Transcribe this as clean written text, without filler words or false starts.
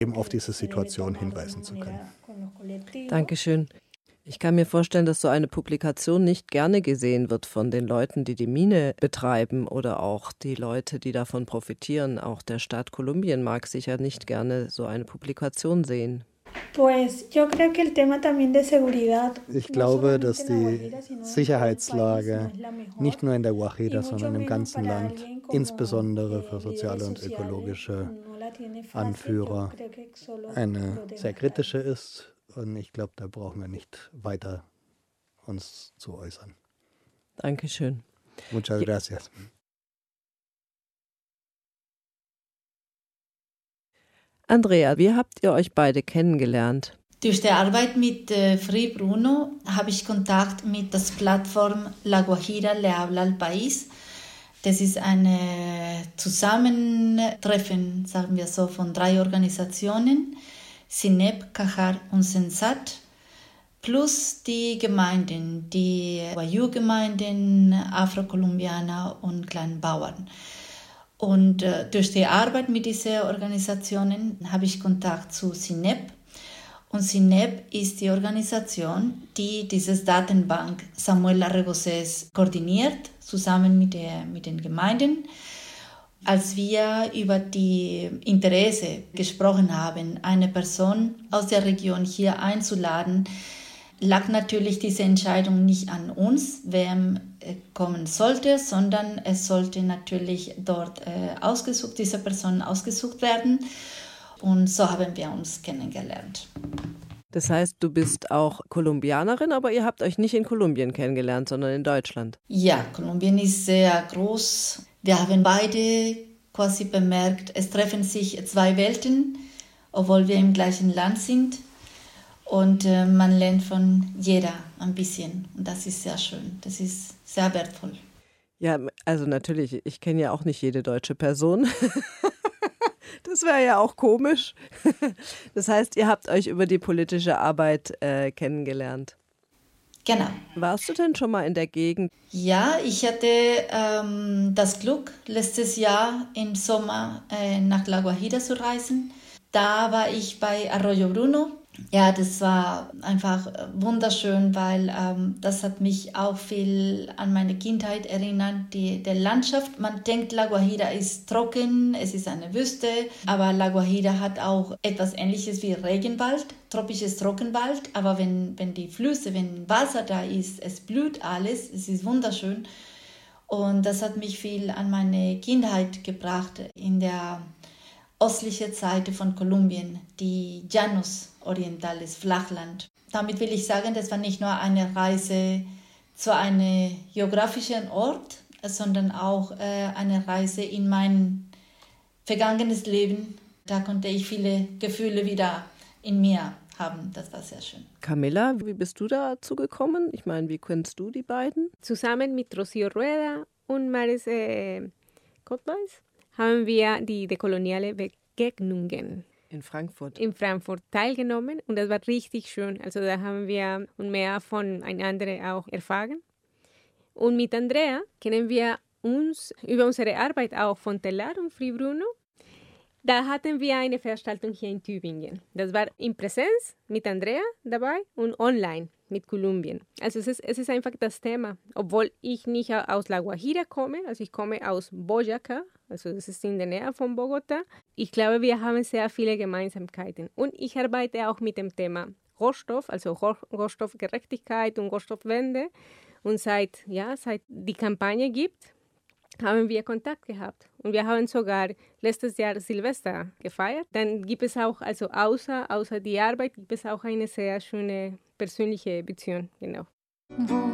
eben auf diese Situation hinweisen zu können. Dankeschön. Ich kann mir vorstellen, dass so eine Publikation nicht gerne gesehen wird von den Leuten, die die Mine betreiben oder auch die Leute, die davon profitieren. Auch der Staat Kolumbien mag sicher nicht gerne so eine Publikation sehen. Ich glaube, dass die Sicherheitslage nicht nur in der Guajira, sondern im ganzen Land, insbesondere für soziale und ökologische Anführer, eine sehr kritische ist. Und ich glaube, da brauchen wir nicht weiter uns zu äußern. Dankeschön. Muchas gracias. Andrea, wie habt ihr euch beide kennengelernt? Durch die Arbeit mit Free Bruno habe ich Kontakt mit der Plattform La Guajira le habla al país. Das ist ein Zusammentreffen, sagen wir so, von 3 Organisationen, SINEP, CAJAR und SENSAT, plus die Gemeinden, die Wayuu-Gemeinden, Afro-Kolumbianer und Kleinbauern. Und durch die Arbeit mit diesen Organisationen habe ich Kontakt zu SINEP. Und SINEP ist die Organisation, die diese Datenbank Samuel Arregoses koordiniert, zusammen mit den Gemeinden. Als wir über die Interesse gesprochen haben, eine Person aus der Region hier einzuladen, lag natürlich diese Entscheidung nicht an uns, wer kommen sollte, sondern es sollte natürlich dort diese Person ausgesucht werden. Und so haben wir uns kennengelernt. Das heißt, du bist auch Kolumbianerin, aber ihr habt euch nicht in Kolumbien kennengelernt, sondern in Deutschland. Ja, Kolumbien ist sehr groß. Wir haben beide quasi bemerkt, es treffen sich 2 Welten, obwohl wir im gleichen Land sind. Und man lernt von jeder ein bisschen. Und das ist sehr schön. Das ist sehr wertvoll. Ja, also natürlich, ich kenne ja auch nicht jede deutsche Person. Das wäre ja auch komisch. Das heißt, ihr habt euch über die politische Arbeit kennengelernt. Genau. Warst du denn schon mal in der Gegend? Ja, ich hatte das Glück, letztes Jahr im Sommer nach La Guajira zu reisen. Da war ich bei Arroyo Bruno. Ja, das war einfach wunderschön, weil das hat mich auch viel an meine Kindheit erinnert. Der Landschaft, man denkt, La Guajira ist trocken, es ist eine Wüste, aber La Guajira hat auch etwas Ähnliches wie Regenwald, tropisches Trockenwald. Aber wenn die Flüsse, wenn Wasser da ist, es blüht alles, es ist wunderschön. Und das hat mich viel an meine Kindheit gebracht in der östlichen Seite von Kolumbien, die Llanos Orientales, Flachland. Damit will ich sagen, das war nicht nur eine Reise zu einem geografischen Ort, sondern auch eine Reise in mein vergangenes Leben. Da konnte ich viele Gefühle wieder in mir haben. Das war sehr schön. Camilla, wie bist du dazu gekommen? Ich meine, wie kennst du die beiden? Zusammen mit Rocío Rueda und Maris Kotweis haben wir die dekoloniale Begegnungen in Frankfurt teilgenommen und das war richtig schön. Also da haben wir mehr voneinander auch erfahren. Und mit Andrea kennen wir uns über unsere Arbeit auch von Telar und Free Bruno. Da hatten wir eine Veranstaltung hier in Tübingen. Das war in Präsenz mit Andrea dabei und online mit Kolumbien. Also es ist einfach das Thema. Obwohl ich nicht aus La Guajira komme, also ich komme aus Boyacá, also das ist in der Nähe von Bogotá. Ich glaube, wir haben sehr viele Gemeinsamkeiten. Und ich arbeite auch mit dem Thema Rohstoff, also Rohstoffgerechtigkeit und Rohstoffwende. Und seit die Kampagne gibt, haben wir Kontakt gehabt. Und wir haben sogar letztes Jahr Silvester gefeiert. Dann gibt es auch, also außer die Arbeit, gibt es auch eine sehr schöne persönliche Beziehung. Genau.